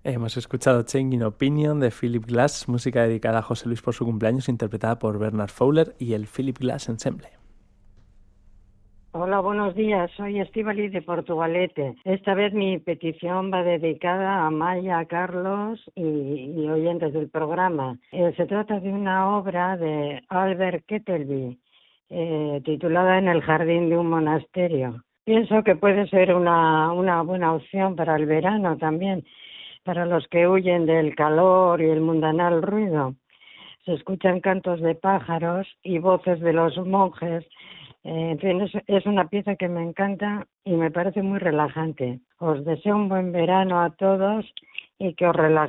Hemos escuchado Changing Opinion de Philip Glass, música dedicada a José Luis por su cumpleaños, interpretada por Bernard Fowler y el Philip Glass Ensemble. Hola, buenos días. Soy Estíbaliz de Portugalete. Esta vez mi petición va dedicada a Maya, Carlos y oyentes del programa. Se trata de una obra de Albert Kettelby, titulada En el jardín de un monasterio. Pienso que puede ser una buena opción para el verano también, para los que huyen del calor y el mundanal ruido. Se escuchan cantos de pájaros y voces de los monjes. En fin, es una pieza que me encanta y me parece muy relajante. Os deseo un buen verano a todos y que os relajéis.